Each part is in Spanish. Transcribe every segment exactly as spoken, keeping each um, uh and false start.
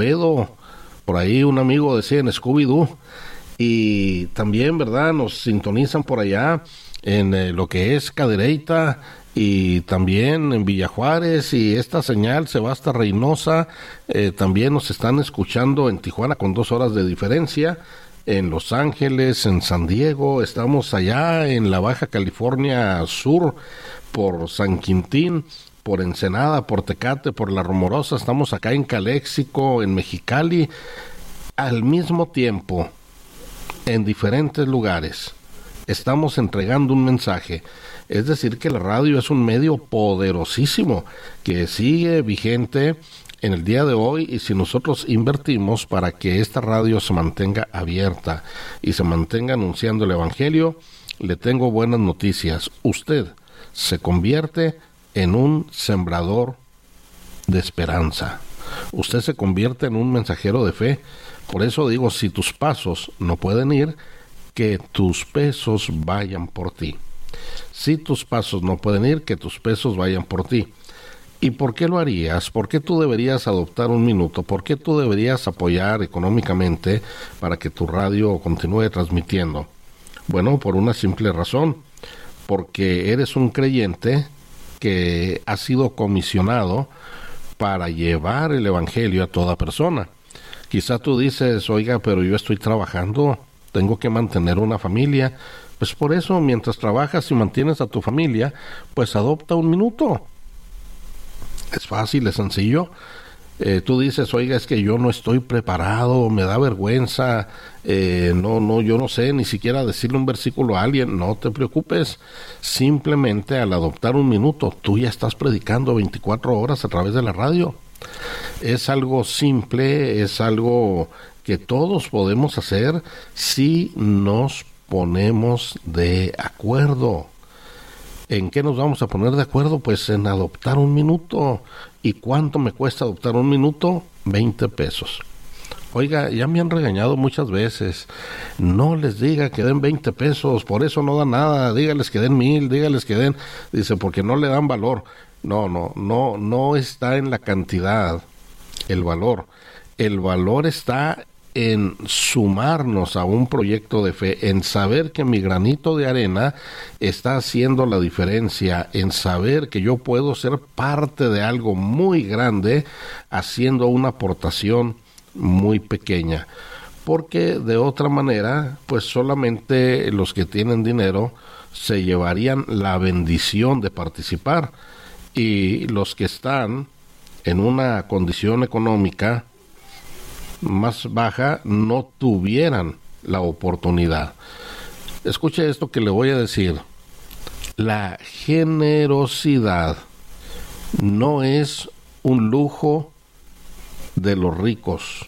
por ahí un amigo decía en Scooby-Doo, y también, ¿verdad?, nos sintonizan por allá en eh, lo que es Cadereyta, y también en Villa Juárez, y esta señal se va hasta Reynosa. Eh, también nos están escuchando en Tijuana con dos horas de diferencia, en Los Ángeles, en San Diego, estamos allá en la Baja California Sur, por San Quintín, por Ensenada, por Tecate, por La Rumorosa, estamos acá en Caléxico, en Mexicali, al mismo tiempo, en diferentes lugares, estamos entregando un mensaje. Es decir, que la radio es un medio poderosísimo que sigue vigente en el día de hoy, y si nosotros invertimos para que esta radio se mantenga abierta y se mantenga anunciando el Evangelio, le tengo buenas noticias. Usted se convierte en un sembrador de esperanza. Usted se convierte en un mensajero de fe. Por eso digo, si tus pasos no pueden ir, que tus pesos vayan por ti. Si tus pasos no pueden ir, que tus pesos vayan por ti. ¿Y por qué lo harías? ¿Por qué tú deberías adoptar un minuto? ¿Por qué tú deberías apoyar económicamente para que tu radio continúe transmitiendo? Bueno, por una simple razón, porque eres un creyente que ha sido comisionado para llevar el Evangelio a toda persona. Quizá tú dices, oiga, pero yo estoy trabajando, tengo que mantener una familia. Pues por eso, mientras trabajas y mantienes a tu familia, pues adopta un minuto. Es fácil, es sencillo. Eh, tú dices, oiga, es que yo no estoy preparado, me da vergüenza, eh, no, no, yo no sé ni siquiera decirle un versículo a alguien. No te preocupes, simplemente al adoptar un minuto, tú ya estás predicando veinticuatro horas a través de la radio. Es algo simple, es algo que todos podemos hacer si nos ponemos de acuerdo. ¿En qué nos vamos a poner de acuerdo? Pues en adoptar un minuto. ¿Y cuánto me cuesta adoptar un minuto? veinte pesos. Oiga, ya me han regañado muchas veces. No les diga que den veinte pesos, por eso no dan nada. Dígales que den mil, dígales que den... Dice, porque no le dan valor. No, no, no, no está en la cantidad el valor. El valor está en sumarnos a un proyecto de fe, en saber que mi granito de arena está haciendo la diferencia, en saber que yo puedo ser parte de algo muy grande haciendo una aportación muy pequeña, porque de otra manera pues solamente los que tienen dinero se llevarían la bendición de participar, y los que están en una condición económica más baja no tuvieran la oportunidad. Escuche esto que le voy a decir. La generosidad no es un lujo de los ricos.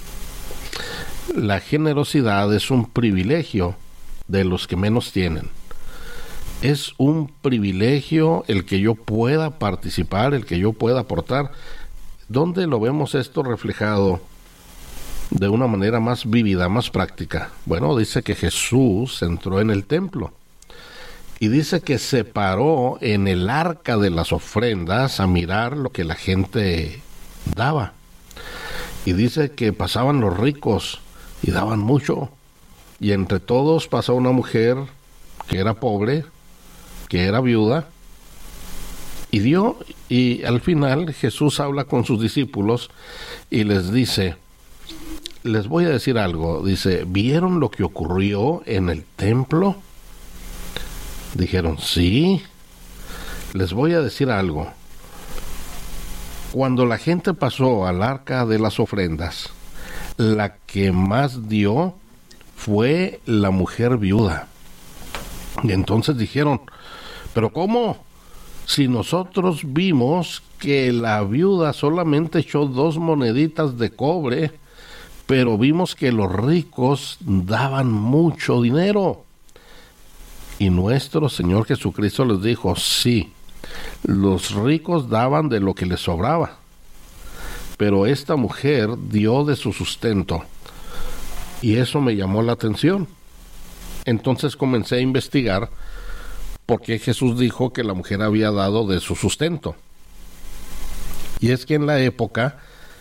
La generosidad es un privilegio de los que menos tienen. Es un privilegio el que yo pueda participar, el que yo pueda aportar. ¿Dónde lo vemos esto reflejado de una manera más vívida, más práctica? Bueno, dice que Jesús entró en el templo y dice que se paró en el arca de las ofrendas a mirar lo que la gente daba. Y dice que pasaban los ricos y daban mucho, y entre todos pasó una mujer que era pobre, que era viuda, y dio. Y al final Jesús habla con sus discípulos y les dice, les voy a decir algo. Dice, ¿vieron lo que ocurrió en el templo? Dijeron, sí. Les voy a decir algo. Cuando la gente pasó al arca de las ofrendas, la que más dio fue la mujer viuda. Y entonces dijeron, ¿pero cómo? Si nosotros vimos que la viuda solamente echó dos moneditas de cobre, pero vimos que los ricos daban mucho dinero. Y nuestro Señor Jesucristo les dijo, sí, los ricos daban de lo que les sobraba, pero esta mujer dio de su sustento, y eso me llamó la atención. Entonces comencé a investigar por qué Jesús dijo que la mujer había dado de su sustento. Y es que en la época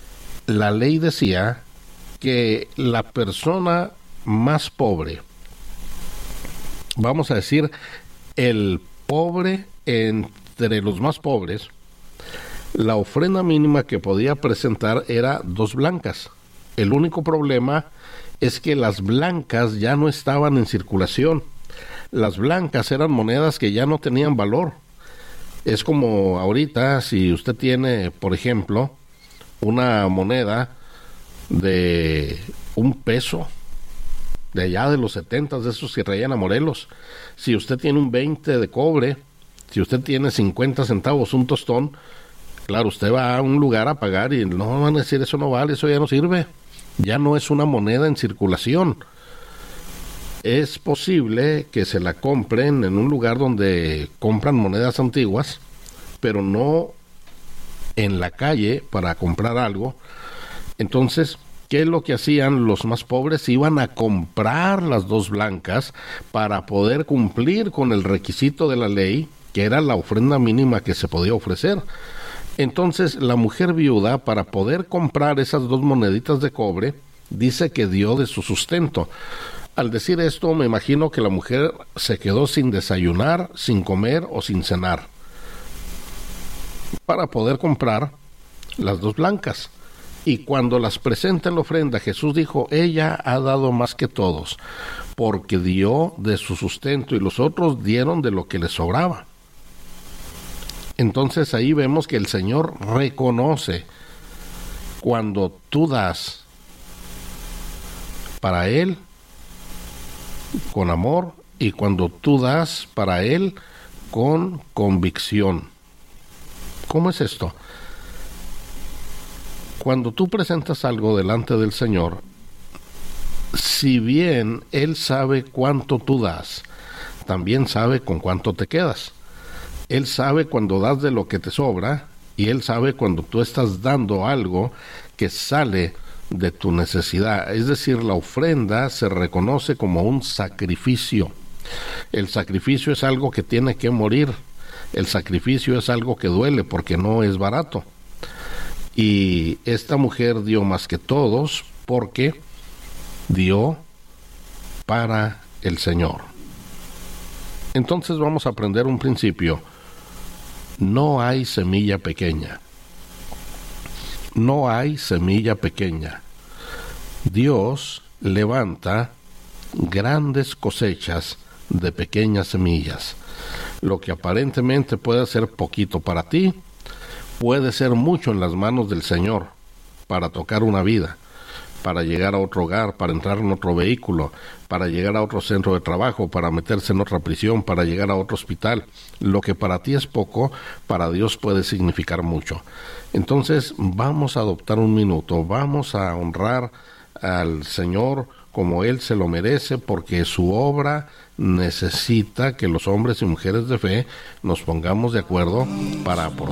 la ley decía que la persona más pobre, vamos a decir, el pobre entre los más pobres, la ofrenda mínima que podía presentar era dos blancas. El único problema es que las blancas ya no estaban en circulación. Las blancas eran monedas que ya no tenían valor. Es como ahorita, si usted tiene, por ejemplo, una moneda de un peso, de allá de los setentas, de esos que traían a Morelos. Si usted tiene un veinte de cobre, si usted tiene cincuenta centavos, un tostón, claro, usted va a un lugar a pagar y no van a decir, eso no vale, eso ya no sirve. Ya no es una moneda en circulación. Es posible que se la compren en un lugar donde compran monedas antiguas, pero no en la calle para comprar algo. Entonces, ¿qué es lo que hacían los más pobres? Iban a comprar las dos blancas para poder cumplir con el requisito de la ley, que era la ofrenda mínima que se podía ofrecer. Entonces, la mujer viuda, para poder comprar esas dos moneditas de cobre, dice que dio de su sustento. Al decir esto, me imagino que la mujer se quedó sin desayunar, sin comer o sin cenar, para poder comprar las dos blancas. Y cuando las presenta en la ofrenda, Jesús dijo, ella ha dado más que todos, porque dio de su sustento y los otros dieron de lo que les sobraba. Entonces ahí vemos que el Señor reconoce cuando tú das para Él con amor y cuando tú das para Él con convicción. ¿Cómo es esto? Cuando tú presentas algo delante del Señor, si bien Él sabe cuánto tú das, también sabe con cuánto te quedas. Él sabe cuando das de lo que te sobra y Él sabe cuando tú estás dando algo que sale de tu necesidad. Es decir, la ofrenda se reconoce como un sacrificio. El sacrificio es algo que tiene que morir. El sacrificio es algo que duele porque no es barato. Y esta mujer dio más que todos porque dio para el Señor. Entonces vamos a aprender un principio. No hay semilla pequeña. No hay semilla pequeña. Dios levanta grandes cosechas de pequeñas semillas. Lo que aparentemente puede ser poquito para ti, puede ser mucho en las manos del Señor para tocar una vida, para llegar a otro hogar, para entrar en otro vehículo, para llegar a otro centro de trabajo, para meterse en otra prisión, para llegar a otro hospital. Lo que para ti es poco, para Dios puede significar mucho. Entonces, vamos a adoptar un minuto, vamos a honrar al Señor como Él se lo merece, porque su obra necesita que los hombres y mujeres de fe nos pongamos de acuerdo para aportar